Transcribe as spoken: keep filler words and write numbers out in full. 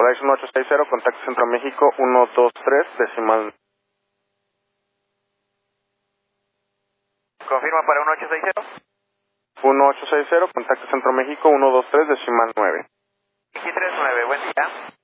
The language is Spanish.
Horizon ocho seis cero, contacto Centro México uno dos tres, decimal. Confirma para uno ocho seis cero. uno ocho seis cero, contacto Centro México uno dos tres, decimal nueve. veintitrés nueve, buen día.